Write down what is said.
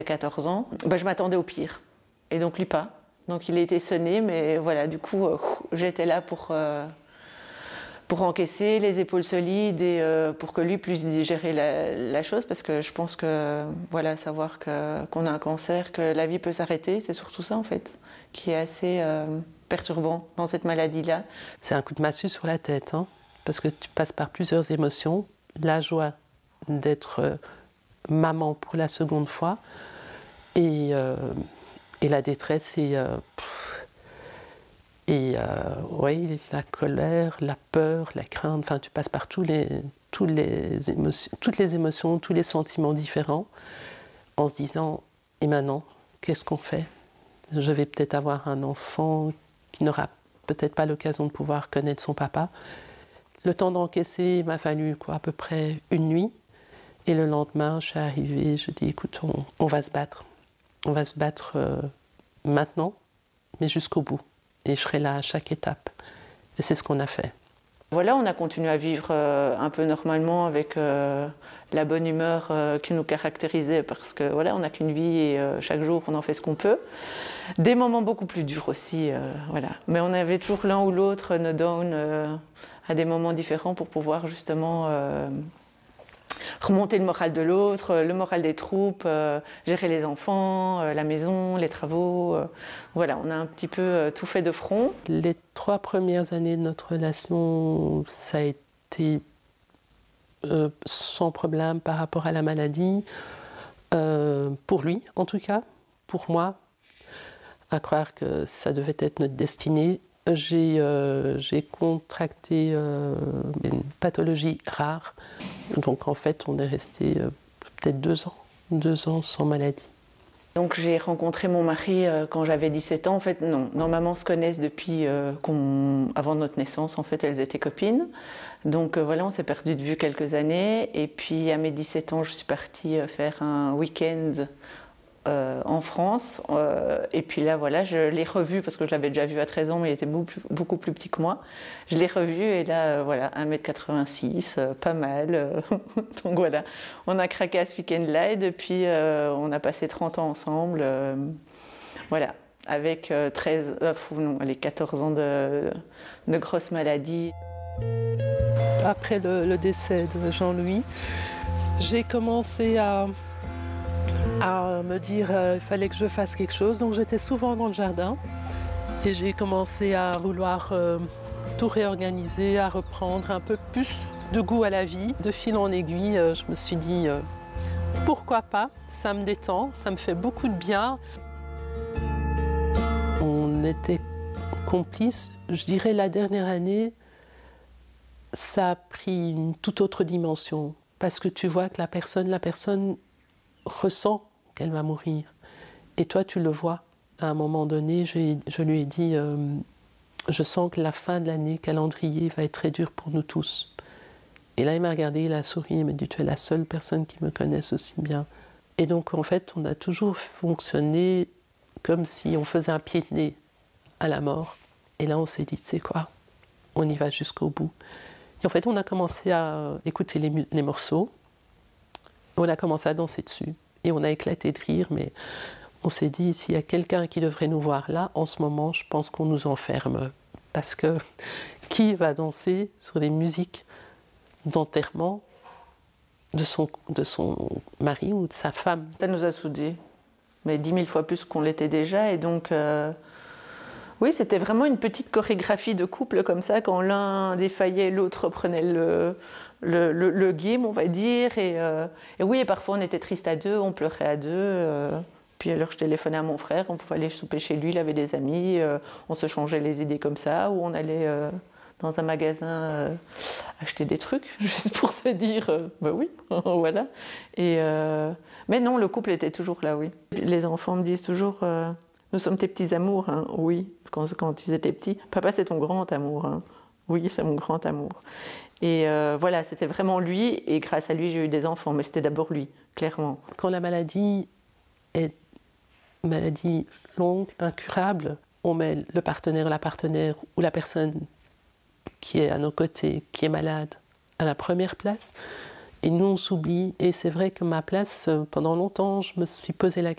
14 ans, je m'attendais au pire. Et donc lui pas. Donc il a été sonné, mais voilà, du coup, j'étais là pour encaisser, les épaules solides et pour que lui puisse digérer la chose, parce que je pense que voilà, savoir qu'on a un cancer, que la vie peut s'arrêter, c'est surtout ça en fait, qui est assez perturbant dans cette maladie-là. C'est un coup de massue sur la tête, hein, parce que tu passes par plusieurs émotions. La joie d'être maman pour la seconde fois et la détresse oui, la colère, la peur, la crainte, enfin tu passes par toutes les émotions, tous les sentiments différents en se disant et maintenant, qu'est-ce qu'on fait? Je vais peut-être avoir un enfant qui n'aura peut-être pas l'occasion de pouvoir connaître son papa. Le temps d'encaisser, il m'a fallu à peu près une nuit. Et le lendemain, je suis arrivée, je dis écoute, on va se battre. On va se battre maintenant, mais jusqu'au bout. Et je serai là à chaque étape. Et c'est ce qu'on a fait. Voilà, on a continué à vivre un peu normalement avec la bonne humeur qui nous caractérisait, parce que voilà, on n'a qu'une vie et chaque jour on en fait ce qu'on peut. Des moments beaucoup plus durs aussi, voilà. Mais on avait toujours l'un ou l'autre nos downs à des moments différents pour pouvoir justement remonter le moral de l'autre, le moral des troupes, gérer les enfants, la maison, les travaux. Voilà, on a un petit peu tout fait de front. Les 3 premières années de notre relation, ça a été sans problème par rapport à la maladie. Pour lui, en tout cas, pour moi, à croire que ça devait être notre destinée. J'ai contracté une pathologie rare. Donc en fait, on est resté peut-être 2 ans sans maladie. Donc j'ai rencontré mon mari quand j'avais 17 ans. En fait, non, nos mamans se connaissent depuis avant notre naissance. En fait, elles étaient copines. Donc voilà, on s'est perdu de vue quelques années. Et puis à mes 17 ans, je suis partie faire un week-end en France. Et puis là, voilà, je l'ai revu parce que je l'avais déjà vu à 13 ans, mais il était beaucoup plus petit que moi. Je l'ai revu et là, voilà, 1,86 m, pas mal. Donc voilà, on a craqué à ce week-end-là et depuis, on a passé 30 ans ensemble. Voilà, avec 14 ans de grosses maladies. Après le décès de Jean-Louis, j'ai commencé à me dire qu'il fallait que je fasse quelque chose. Donc j'étais souvent dans le jardin et j'ai commencé à vouloir tout réorganiser, à reprendre un peu plus de goût à la vie. De fil en aiguille, je me suis dit pourquoi pas, ça me détend, ça me fait beaucoup de bien. On était complices. Je dirais la dernière année, ça a pris une toute autre dimension parce que tu vois que la personne ressent qu'elle va mourir. Et toi, tu le vois. À un moment donné, je lui ai dit je sens que la fin de l'année calendrier va être très dure pour nous tous. Et là, il m'a regardé, il a souri, il m'a dit tu es la seule personne qui me connaisse aussi bien. Et donc, en fait, on a toujours fonctionné comme si on faisait un pied de nez à la mort. Et là, on s'est dit tu sais quoi, on y va jusqu'au bout. Et en fait, on a commencé à écouter les morceaux. On a commencé à danser dessus. Et on a éclaté de rire, mais on s'est dit, s'il y a quelqu'un qui devrait nous voir là, en ce moment, je pense qu'on nous enferme. Parce que qui va danser sur des musiques d'enterrement de son mari ou de sa femme? Ça nous a soudés, mais 10 000 fois plus qu'on l'était déjà. Et donc, oui, c'était vraiment une petite chorégraphie de couple comme ça. Quand l'un défaillait, l'autre prenait le game, on va dire. Et oui, et parfois on était triste à deux, on pleurait à deux. Puis alors je téléphonais à mon frère, on pouvait aller souper chez lui, il avait des amis. On se changeait les idées comme ça, ou on allait dans un magasin acheter des trucs, juste pour se dire, bah oui, voilà. Mais non, le couple était toujours là, oui. Les enfants me disent toujours, nous sommes tes petits amours, hein. Oui, quand ils étaient petits. Papa, c'est ton grand amour, hein. Oui, c'est mon grand amour. Et voilà, c'était vraiment lui, et grâce à lui, j'ai eu des enfants, mais c'était d'abord lui, clairement. Quand la maladie est une maladie longue, incurable, on met le partenaire, la partenaire ou la personne qui est à nos côtés, qui est malade, à la première place. Et nous, on s'oublie. Et c'est vrai que ma place, pendant longtemps, je me suis posé la question.